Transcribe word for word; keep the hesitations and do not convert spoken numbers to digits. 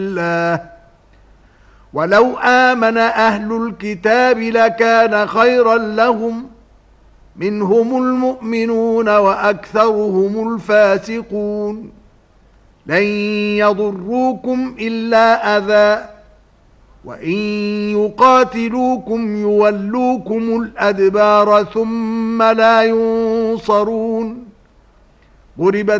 الله ولو آمن أهل الكتاب لكان خيرا لهم منهم المؤمنون وأكثرهم الفاسقون لن يضروكم إلا أذى وإن يقاتلوكم يولوكم الأدبار ثم لا ينصرون ضربت